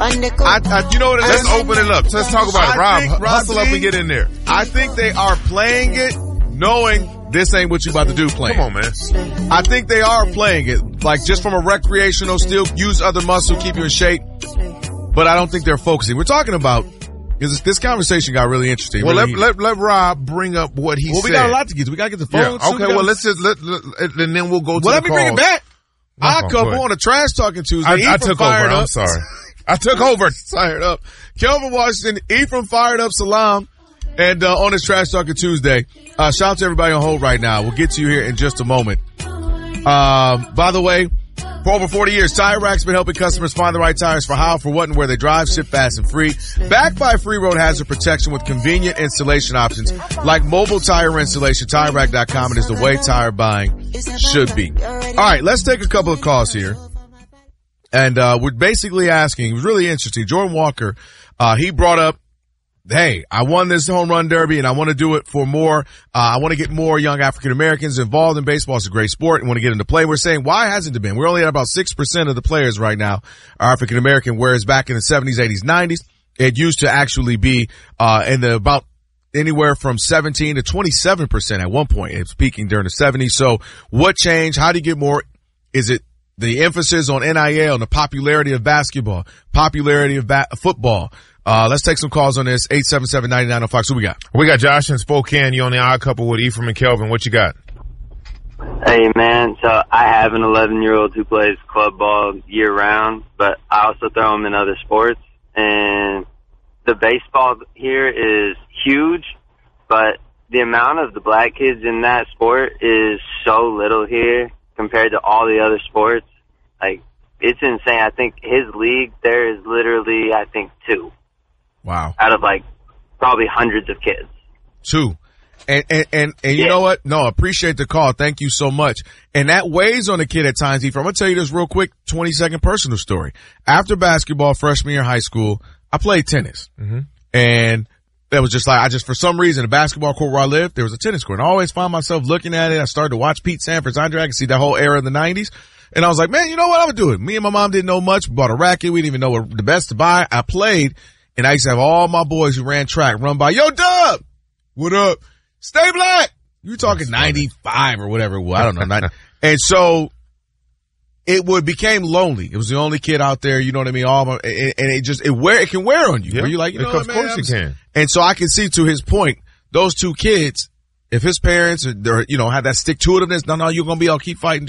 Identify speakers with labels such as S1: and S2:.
S1: You know what? Let's open it up. Let's talk about it. Rob, hustle up and get in there. I think they are playing it knowing this ain't what you about to do playing.
S2: Come on, man.
S1: I think they are playing it, like just from a recreational, still use other muscle, keep you in shape. But I don't think they're focusing. We're talking about, because this conversation got really interesting.
S2: Well,
S1: really
S2: let Rob bring up what he said.
S1: Well, we got a lot to get to. We got to get the phone.
S2: Yeah. Okay, well, let's just, and then we'll go to the
S1: let me bring it back. I couple on a Trash Talking Tuesday.
S2: I took over. I'm sorry. I took over.
S1: Fired up. Kelvin Washington, Ephraim fired up, Salam. And on this Trash Talking Tuesday, shout out to everybody on hold right now. We'll get to you here in just a moment. By the way, for over 40 years, Tire Rack's been helping customers find the right tires for how, for what, and where they drive, ship fast and free. Backed by free road hazard protection with convenient installation options like mobile tire installation. TireRack.com. It is the way tire buying should be. All right, let's take a couple of calls here. And we're basically asking, it was really interesting. Jordan Walker, he brought up, hey, I won this home run derby and I want to do it for more. I want to get more young African Americans involved in baseball. It's a great sport and want to get into play. We're saying, why hasn't it been? We're only at about 6% of the players right now are African American, whereas back in the 70s, 80s, 90s, it used to actually be, in the about anywhere from 17 to 27% at one point. It was peaking during the 70s. So what changed? How do you get more? Is it the emphasis on NIL and the popularity of basketball, popularity of football? Let's take some calls on this. 877-9905. Who we got?
S2: We got Josh in Spokane. You on the Odd Couple with Ephraim and Kelvin. What you got?
S3: Hey, man. So I have an 11-year-old who plays club ball year-round, but I also throw him in other sports. And the baseball here is huge, but the amount of the black kids in that sport is so little here compared to all the other sports. Like, it's insane. I think his league, there is literally, I think, 2.
S1: Wow.
S3: Out of like probably hundreds of kids.
S1: 2. And you know what? No, appreciate the call. Thank you so much. And that weighs on a kid at times, Ephraim. I'm going to tell you this real quick, 20-second personal story. After basketball, freshman year of high school, I played tennis. Mm-hmm. And that was just like, for some reason, the basketball court where I lived, there was a tennis court. And I always found myself looking at it. I started to watch Pete Sampras, Andre. I could see that whole era of the 90s. And I was like, man, you know what? I'm going to do it. Me and my mom didn't know much. We bought a racket. We didn't even know what the best to buy. I played. And I used to have all my boys who ran track run by, yo, Dub, what up? Stay black. You talking 95 or whatever it was. I don't know. And so it became lonely. It was the only kid out there, you know what I mean? And it can wear on you.
S2: Yeah.
S1: Where you like, you know
S2: what, man,
S1: of course
S2: you can.
S1: And so I can see, to his point, those 2 kids, if his parents, had that stick to itiveness, no, you're going to be, I'll keep fighting.